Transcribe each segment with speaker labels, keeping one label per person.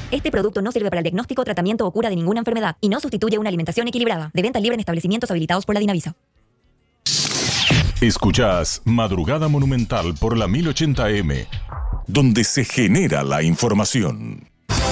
Speaker 1: Este producto no sirve para el diagnóstico, tratamiento o cura de ninguna enfermedad y no sustituye una alimentación equilibrada. De venta libre en establecimientos habilitados por la Dinavisa.
Speaker 2: Escuchás Madrugada Monumental por la 1080M, donde se genera la información.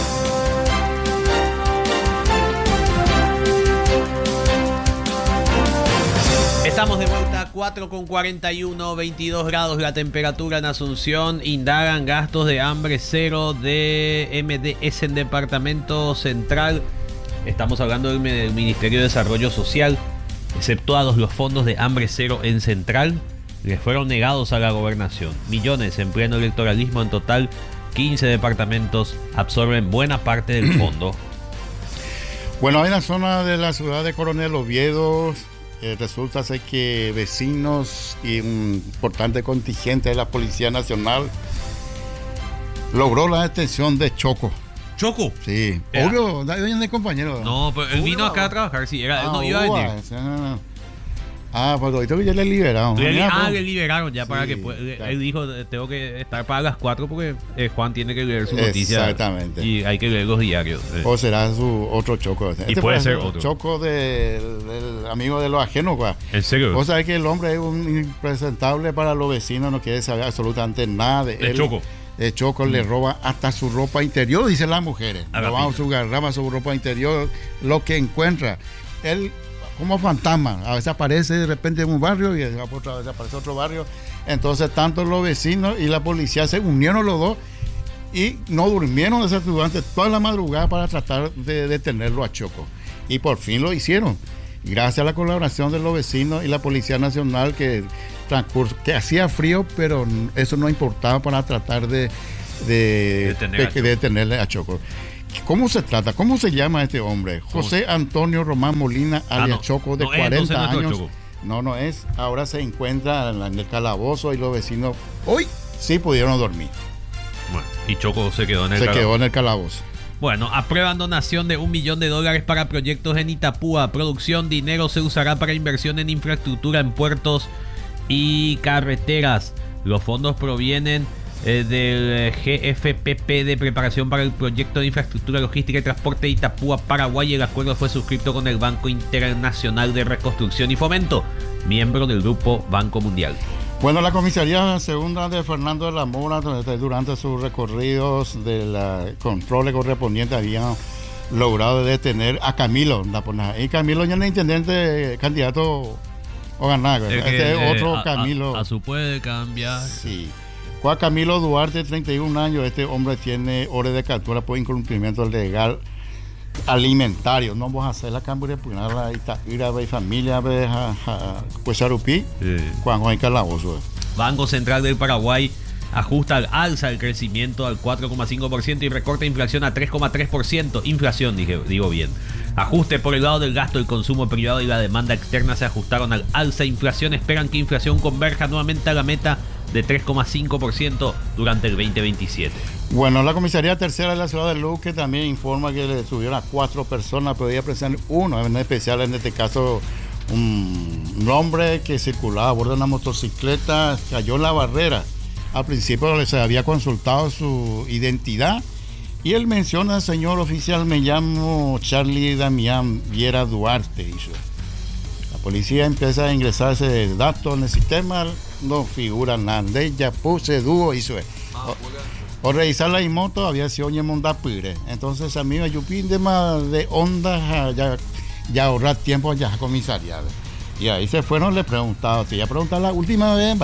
Speaker 3: Estamos de vuelta, 4:41, 22 grados la temperatura en Asunción. Indagan gastos de hambre cero de MDS en Departamento Central. Estamos hablando del Ministerio de Desarrollo Social. Exceptuados los fondos de hambre cero en Central, les fueron negados a la gobernación. Millones en pleno electoralismo. En total, 15 departamentos absorben buena parte del fondo.
Speaker 4: Bueno, hay una zona de la ciudad de Coronel Oviedo. Resulta ser que vecinos y un importante contingente de la Policía Nacional logró la detención de Choco.
Speaker 3: ¿Choco?
Speaker 4: Sí. Obvio, viene de compañero.
Speaker 3: No, pero él vino acá a trabajar, sí. Él no iba a venir.
Speaker 4: Pues ahorita ya le liberaron.
Speaker 3: Le liberaron ya, sí, para que
Speaker 4: claro.
Speaker 3: Él dijo, tengo que estar para las 4 porque Juan tiene que leer su noticia.
Speaker 4: Exactamente.
Speaker 3: Y hay que leer los diarios.
Speaker 4: O será su otro Choco.
Speaker 3: Y puede ser otro.
Speaker 4: Choco del amigo de los ajenos, ¿cuál?
Speaker 3: ¿En serio?
Speaker 4: O sea que el hombre es un impresentable para los vecinos, no quiere saber absolutamente nada de él.
Speaker 3: Choco.
Speaker 4: El Choco le roba hasta su ropa interior, dicen las mujeres. Roba su ropa interior, lo que encuentra. Él, como fantasma, a veces aparece de repente en un barrio y otra vez aparece otro barrio. Entonces, tanto los vecinos y la policía se unieron los dos y no durmieron durante toda la madrugada para tratar de detenerlo a Choco. Y por fin lo hicieron. Gracias a la colaboración de los vecinos y la Policía Nacional, que hacía frío, pero eso no importaba para tratar de detenerle a Choco. ¿Cómo se trata? ¿Cómo se llama este hombre? José Antonio Román Molina, alias Choco, de 40 años. No es. Ahora se encuentra en el calabozo y los vecinos hoy sí pudieron dormir.
Speaker 3: Bueno, y Choco se quedó en el
Speaker 4: calabozo.
Speaker 3: Bueno, aprueban donación de $1 millón para proyectos en Itapúa. Producción, dinero se usará para inversión en infraestructura en puertos y carreteras. Los fondos provienen del GFPP de preparación para el proyecto de infraestructura logística y transporte de Itapúa, Paraguay. El acuerdo fue suscrito con el Banco Internacional de Reconstrucción y Fomento, miembro del Grupo Banco Mundial.
Speaker 4: Bueno, la comisaría segunda de Fernando de la Mora, durante sus recorridos de controles correspondientes, habían logrado detener a Camilo. Y Camilo ya no es intendente, candidato o ganar. Otro Camilo.
Speaker 3: A su puede cambiar.
Speaker 4: Sí. Juan Camilo Duarte, 31 años. Este hombre tiene orden de captura por incumplimiento legal alimentario. No vamos a hacer la cambio de la Itaira y familia de Cuesarupí, Juan Calabozo.
Speaker 3: Banco Central del Paraguay ajusta al alza el crecimiento al 4,5% y recorta inflación a 3,3%. Inflación, digo bien. Ajuste por el lado del gasto, el consumo privado y la demanda externa se ajustaron al alza. Inflación, esperan que inflación converja nuevamente a la meta de 3,5% durante el 2027.
Speaker 4: Bueno, la comisaría tercera de la ciudad de Luque también informa que le subieron a 4 personas, pero ya presentan uno, en especial en este caso un hombre que circulaba a bordo de una motocicleta, cayó en la barrera. Al principio se había consultado su identidad y él menciona: señor oficial, me llamo Charlie Damián Viera Duarte. Dice. La policía empieza a ingresar ese dato en el sistema, no figura nada. Ya puse dúo, hizo. O revisar la moto había sido Ñemonda Pire. Entonces a mí me ayudó de onda ya ahorrar tiempo ya a comisaría. Y ahí se fueron, le preguntaban, si ya preguntaron la última vez,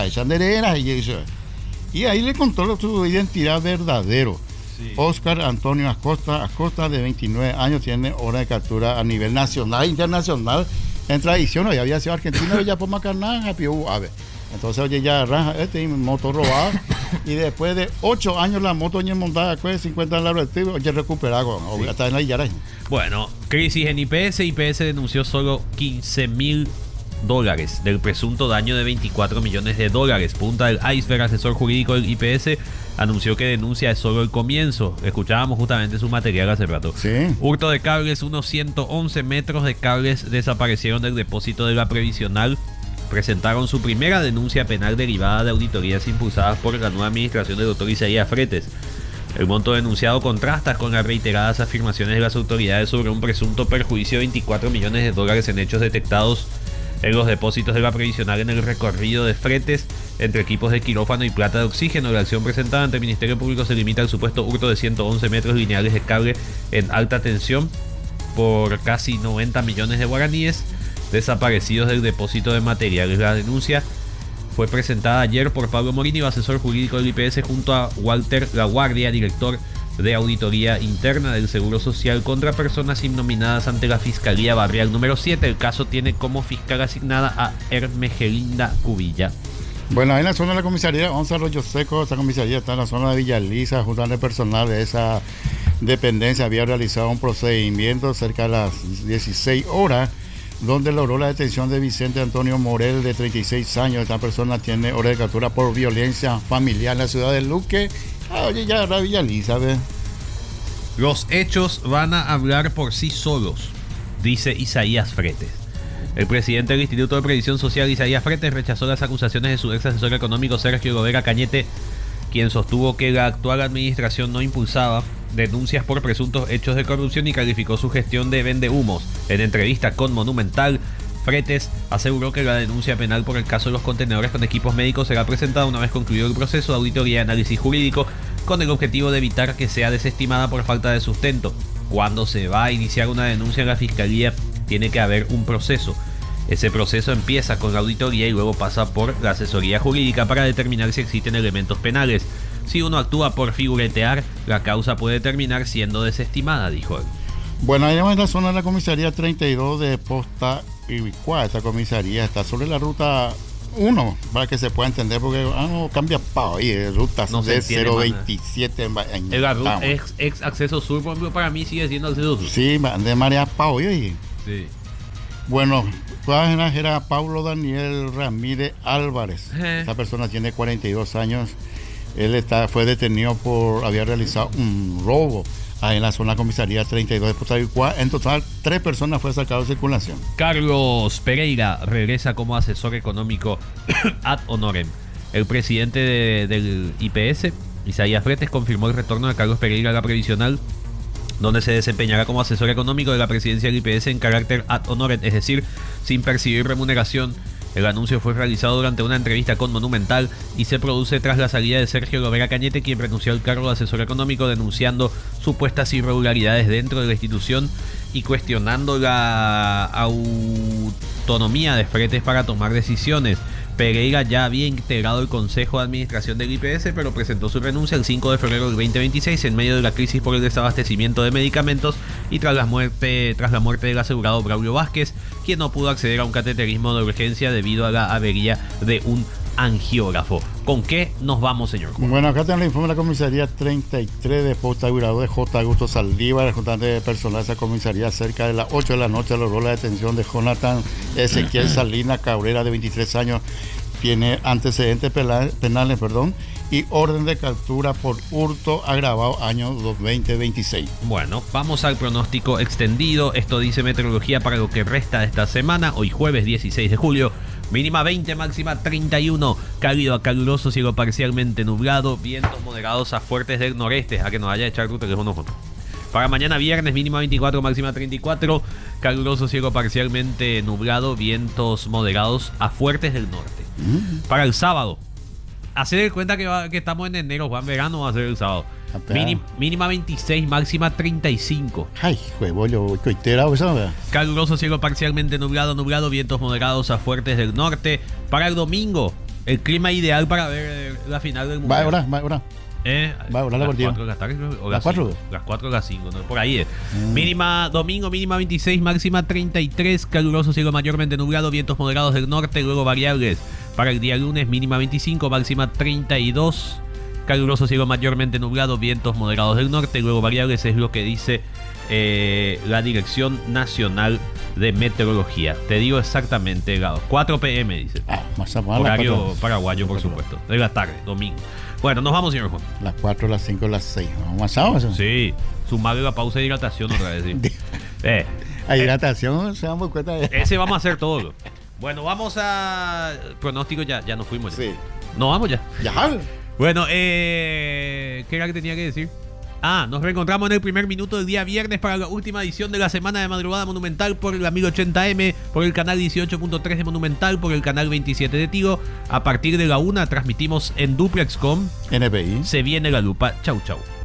Speaker 4: y ahí le contó su identidad verdadero. Sí. Oscar Antonio Acosta, de 29 años, tiene orden de captura a nivel nacional e internacional en tradición. Ya había sido argentino, ya por Macarná, entonces, oye, ya arranca moto robada. Y después de 8 años la moto montada, 50 largos, oye, recuperado. Está en la Yara.
Speaker 3: Bueno, crisis en IPS. IPS denunció solo $15,000 del presunto daño de $24 millones. Punta del iceberg, asesor jurídico del IPS, anunció que denuncia es solo el comienzo. Escuchábamos justamente su material hace rato.
Speaker 4: Sí.
Speaker 3: Hurto de cables, unos 111 metros de cables desaparecieron del depósito de la previsional. Presentaron su primera denuncia penal derivada de auditorías impulsadas por la nueva administración del doctor Isaías Fretes. El monto denunciado contrasta con las reiteradas afirmaciones de las autoridades sobre un presunto perjuicio de 24 millones de dólares en hechos detectados en los depósitos de la previsional en el recorrido de fretes entre equipos de quirófano y plata de oxígeno. La acción presentada ante el Ministerio Público se limita al supuesto hurto de 111 metros lineales de cable en alta tensión por casi 90 millones de guaraníes desaparecidos del depósito de materiales. La denuncia fue presentada ayer por Pablo Morini, asesor jurídico del IPS, junto a Walter Laguardia, director de Auditoría Interna del Seguro Social, contra personas innominadas ante la Fiscalía Barrial número 7. El caso tiene como fiscal asignada a Hermegelinda Cubilla.
Speaker 4: Bueno, ahí en la zona de la comisaría 11 Arroyo Seco, esta comisaría está en la zona de Villa Elisa. Justamente personal de esa dependencia había realizado un procedimiento cerca de las 16 horas, donde logró la detención de Vicente Antonio Morel, de 36 años. Esta persona tiene orden de captura por violencia familiar en la ciudad de Luque. Oye, ya era Villa Elisa, ¿ves?
Speaker 3: Los hechos van a hablar por sí solos, dice Isaías Fretes. El presidente del Instituto de Previsión Social, Isaías Fretes, rechazó las acusaciones de su ex asesor económico Sergio Lovera Cañete, quien sostuvo que la actual administración no impulsaba denuncias por presuntos hechos de corrupción y calificó su gestión de vendehumos. En entrevista con Monumental, Fretes aseguró que la denuncia penal por el caso de los contenedores con equipos médicos será presentada una vez concluido el proceso de auditoría y análisis jurídico, con el objetivo de evitar que sea desestimada por falta de sustento. Cuando se va a iniciar una denuncia en la Fiscalía, tiene que haber un proceso. Ese proceso empieza con la auditoría y luego pasa por la asesoría jurídica para determinar si existen elementos penales. Si uno actúa por figuretear, la causa puede terminar siendo desestimada, dijo él.
Speaker 4: Bueno, ahí en la zona de la comisaría 32 de Posta Ibicuá. Esta comisaría está sobre la ruta 1, para que se pueda entender, porque no cambia para ahí, rutas
Speaker 3: no
Speaker 4: de
Speaker 3: entiende,
Speaker 4: 027 en
Speaker 3: la ruta ex acceso sur, por ejemplo, para mí sigue siendo acceso sur.
Speaker 4: Sí, de María Pao hoy.
Speaker 3: Sí.
Speaker 4: Bueno, era Pablo Daniel Ramírez Álvarez. Esta persona tiene 42 años. Él fue detenido había realizado un robo ahí en la zona comisaría 32 de Posta Ibicuá. En total, 3 personas fueron sacadas de circulación.
Speaker 3: Carlos Pereira regresa como asesor económico ad honorem. El presidente del IPS, Isaías Fretes, confirmó el retorno de Carlos Pereira a la previsional, donde se desempeñará como asesor económico de la presidencia del IPS en carácter ad honorem, es decir, sin percibir remuneración. El anuncio fue realizado durante una entrevista con Monumental y se produce tras la salida de Sergio Lovera Cañete, quien renunció al cargo de asesor económico denunciando supuestas irregularidades dentro de la institución y cuestionando la autonomía de Fretes para tomar decisiones. Pereira ya había integrado el Consejo de Administración del IPS, pero presentó su renuncia el 5 de febrero del 2026 en medio de la crisis por el desabastecimiento de medicamentos y tras la muerte del asegurado Braulio Vázquez, quien no pudo acceder a un cateterismo de urgencia debido a la avería de un angiógrafo. ¿Con qué nos vamos, señor Juan?
Speaker 4: Bueno, acá tenemos el informe de la comisaría 33 de Posta Aguirado de J. Augusto Saldívar, el representante de personal de esa comisaría. Cerca de las 8 de la noche logró la detención de Jonathan Ezequiel Salinas Cabrera, de 23 años. Tiene antecedentes penales, y orden de captura por hurto agravado año 2026.
Speaker 3: Bueno, vamos al pronóstico extendido. Esto dice meteorología para lo que resta de esta semana. Hoy jueves 16 de julio. Mínima 20, máxima 31. Cálido a caluroso, cielo parcialmente nublado. Vientos moderados a fuertes del noreste. A que nos vaya a echar tu teléfono. Para mañana viernes, mínima 24, máxima 34. Caluroso, cielo parcialmente nublado. Vientos moderados a fuertes del norte. Para el sábado, hacer de cuenta que estamos en enero, Juan, verano va a ser el sábado. Mínima 26, máxima 35.
Speaker 4: Ay, huevo, coitera, ¿sabes?
Speaker 3: Caluroso, cielo parcialmente nublado, vientos moderados a fuertes del norte. Para el domingo, el clima ideal para ver la final del mundial.
Speaker 4: Va ahora. Va a la partida.
Speaker 3: Las 4 o las 5, ¿no? Por ahí. Mínima domingo, mínima 26, máxima 33. Caluroso, cielo mayormente nublado, vientos moderados del norte, luego variables. Para el día lunes, mínima 25, máxima 32. Caluroso, cielo mayormente nublado, vientos moderados del norte, luego variables, es lo que dice la Dirección Nacional de Meteorología. Te digo exactamente, Gado. 4 p.m. dice. Horario paraguayo, por supuesto. De la tarde, domingo. Bueno, nos vamos, señor Juan.
Speaker 4: Las 4, las 5, las 6. ¿Vamos a sábado?
Speaker 3: Sí. Sumarle la pausa de hidratación otra vez. ¿Sí?
Speaker 4: A hidratación se damos cuenta de...
Speaker 3: Ese vamos a hacer todo. Bueno, vamos a... Pronóstico, ya nos fuimos. Ya.
Speaker 4: Sí.
Speaker 3: No, vamos ya.
Speaker 4: Ya.
Speaker 3: Bueno, ¿qué era que tenía que decir? Nos reencontramos en el primer minuto del día viernes para la última edición de la semana de Madrugada Monumental por la 1080M, por el canal 18.3 de Monumental, por el canal 27 de Tigo. A partir de la 1 transmitimos en Duplex con
Speaker 4: NPI.
Speaker 3: Se viene la lupa. Chau, chau.